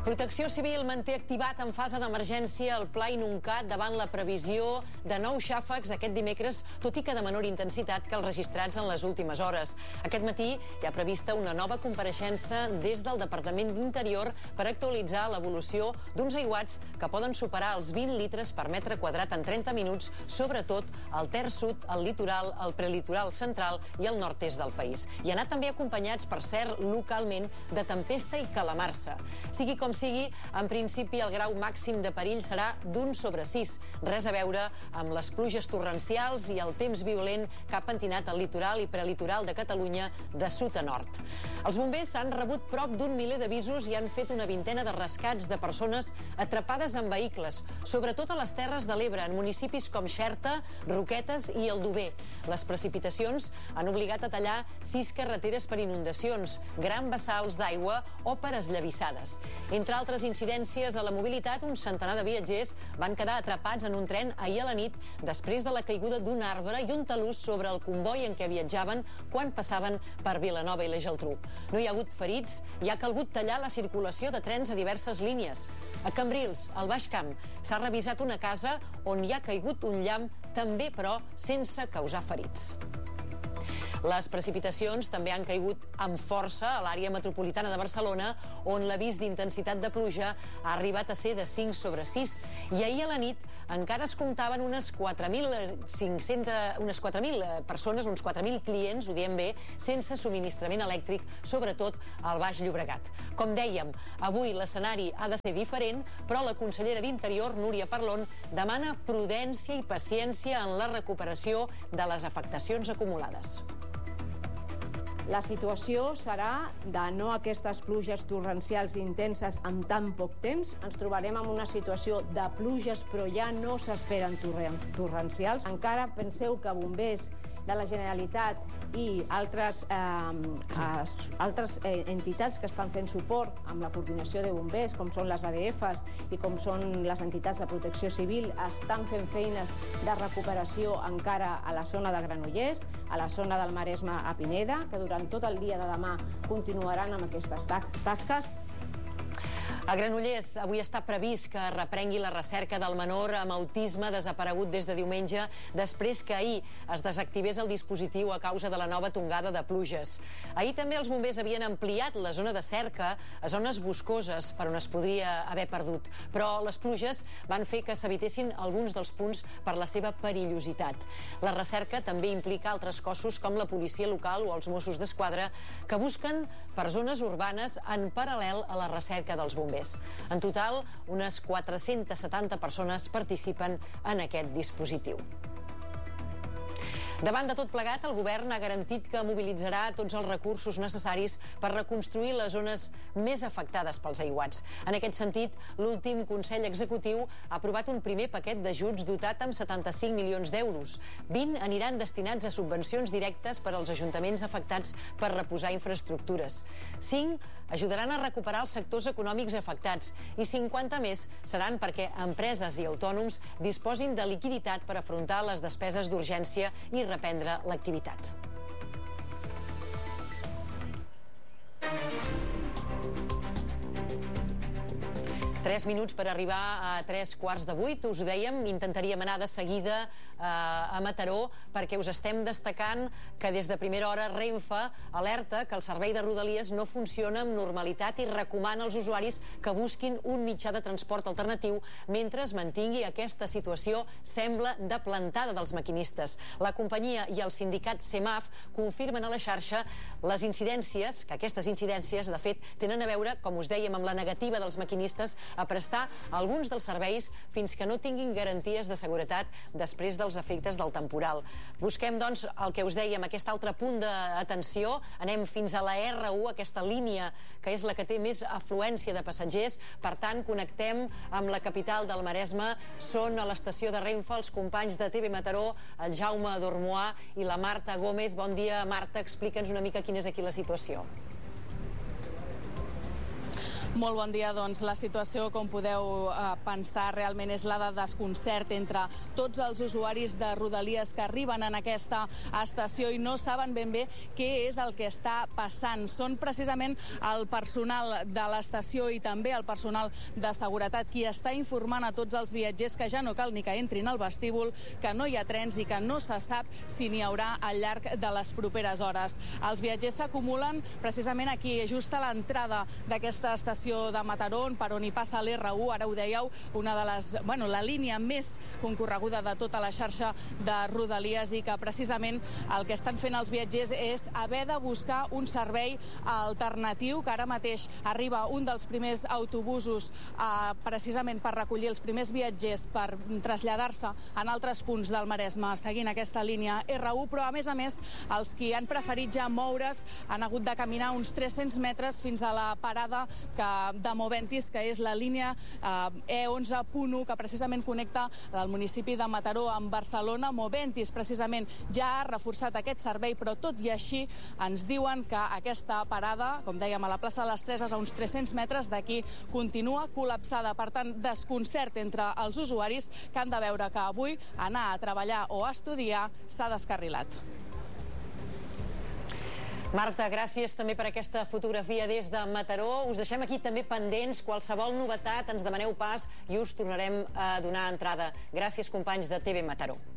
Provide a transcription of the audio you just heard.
Protecció Civil manté activat en fase d'emergència el Pla Inuncat davant la previsió de nous xàfecs aquest dimecres, tot i que de menor intensitat que els registrats en les últimes hores. Aquest matí hi ha prevista una nova compareixença des del Departament d'Interior per actualitzar l'evolució d'uns aiguats que poden superar els 20 litres per metre quadrat en 30 minuts, sobretot al terç sud, al litoral, al prelitoral central i al nord-est del país. I han anat també acompanyats, per cert, localment, de tempesta i calamarsa. Sigui com sigui, en principi el grau màxim de perill serà d'1/6. Res a veure amb les pluges torrencials i el temps violent que ha pentinat el litoral i prelitoral de Catalunya de sud a nord. Els bombers han rebut prop d'1 miler d'avisos i han fet una vintena de rescats de persones atrapades en vehicles, sobretot a les Terres de l'Ebre, en municipis com Xerta, Roquetes i Aldover. Les precipitacions han obligat a tallar 6 carreteres per inundacions, grans vessals d'aigua o per esllavissades. Entre altres incidències a la mobilitat, un centenar de viatgers van quedar atrapats en un tren ahir a la nit després de la caiguda d'un arbre i un talús sobre el comboi en què viatjaven quan passaven per Vilanova i la Geltrú. No hi ha hagut ferits i ha calgut tallar la circulació de trens a diverses línies. A Cambrils, al Baix Camp, s'ha revisat una casa on hi ha caigut un llamp, també, però, sense causar ferits. Les precipitacions també han caigut amb força a l'àrea metropolitana de Barcelona, on l'avís d'intensitat de pluja ha arribat a ser de 5/6. I ahir a la nit encara es comptaven unes 4.000 persones, uns 4.000 clients, ho diem bé, sense subministrament elèctric, sobretot al Baix Llobregat. Com dèiem, avui l'escenari ha de ser diferent, però la consellera d'Interior, Núria Parlon, demana prudència i paciència en la recuperació de les afectacions acumulades. La situació serà de no aquestes pluges torrencials intenses en tan poc temps. Ens trobarem en una situació de pluges, però ja no s'esperen torrencials. Encara penseu que bombers de la Generalitat i altres entitats que estan fent suport amb la coordinació de bombers, com són les ADFs i com són les entitats de protecció civil, estan fent feines de recuperació encara a la zona de Granollers, a la zona del Maresme a Pineda, que durant tot el dia de demà continuaran amb aquestes tasques. A Granollers avui està previst que reprengui la recerca del menor amb autisme desaparegut des de diumenge, després que ahir es desactivés el dispositiu a causa de la nova tongada de pluges. Ahir també els bombers havien ampliat la zona de cerca a zones boscoses per on es podria haver perdut, però les pluges van fer que s'evitessin alguns dels punts per la seva perillositat. La recerca també implica altres cossos com la policia local o els Mossos d'Esquadra, que busquen per zones urbanes en paral·lel a la recerca dels bombers. En total, unes 470 persones participen en aquest dispositiu. Davant de tot plegat, el govern ha garantit que mobilitzarà tots els recursos necessaris per reconstruir les zones més afectades pels aiguats. En aquest sentit, l'últim Consell Executiu ha aprovat un primer paquet d'ajuts dotat amb 75 milions d'euros. 20 aniran destinats a subvencions directes per als ajuntaments afectats per reposar infraestructures. 5 ajudaran a recuperar els sectors econòmics afectats i 50 més seran perquè empreses i autònoms disposin de liquiditat per afrontar les despeses d'urgència i reprendre l'activitat. Tres minuts per arribar a 7:45. Us ho dèiem, intentaríem anar de seguida a Mataró perquè us estem destacant que des de primera hora Renfe alerta que el servei de Rodalies no funciona amb normalitat i recomana als usuaris que busquin un mitjà de transport alternatiu mentre es mantingui aquesta situació, sembla, de plantada dels maquinistes. La companyia i el sindicat CEMAF confirmen a la xarxa les incidències, que aquestes incidències, de fet, tenen a veure, com us dèiem, amb la negativa dels maquinistes a prestar alguns dels serveis fins que no tinguin garanties de seguretat després dels efectes del temporal. Busquem, doncs, el que us dèiem, aquest altre punt d'atenció. Anem fins a la R1, aquesta línia que és la que té més afluència de passatgers. Per tant, connectem amb la capital del Maresme. Són a l'estació de Renfe els companys de TV Mataró, el Jaume Dormoà i la Marta Gómez. Bon dia, Marta. Explica'ns una mica quina és aquí la situació. Molt bon dia. Doncs la situació, com podeu pensar, realment és la de desconcert entre tots els usuaris de Rodalies que arriben en aquesta estació i no saben ben bé què és el que està passant. Són precisament el personal de l'estació i també el personal de seguretat qui està informant a tots els viatgers que ja no cal ni que entrin al vestíbul, que no hi ha trens i que no se sap si n'hi haurà al llarg de les properes hores. Els viatgers s'acumulen precisament aquí, just a l'entrada d'aquesta estació de Mataró, per on hi passa l'R1, ara ho dèieu, la línia més concorreguda de tota la xarxa de Rodalies, i que precisament el que estan fent els viatgers és haver de buscar un servei alternatiu, que ara mateix arriba un dels primers autobusos precisament per recollir els primers viatgers per traslladar-se en altres punts del Maresme seguint aquesta línia R1, però a més els qui han preferit ja moure's han hagut de caminar uns 300 metres fins a la parada de Moventis, que és la línia E11.1, que precisament connecta el municipi de Mataró amb Barcelona. Moventis precisament ja ha reforçat aquest servei, però tot i així ens diuen que aquesta parada, com dèiem, a la plaça de les Treses, a uns 300 metres d'aquí, continua col·lapsada. Per tant, desconcert entre els usuaris que han de veure que avui anar a treballar o a estudiar s'ha descarrilat. Marta, gràcies també per aquesta fotografia des de Mataró. Us deixem aquí també pendents. Qualsevol novetat ens demaneu pas i us tornarem a donar entrada. Gràcies, companys de TV Mataró.